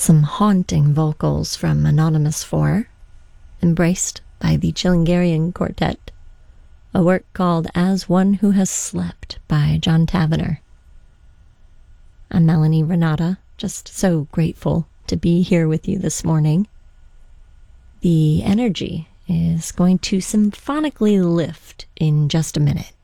Some haunting vocals from Anonymous 4, embraced by the Chilingarian Quartet, a work called As One Who Has Slept by John Tavener. I'm Melanie Renata, just so grateful to be here with you this morning. The energy is going to symphonically lift in just a minute.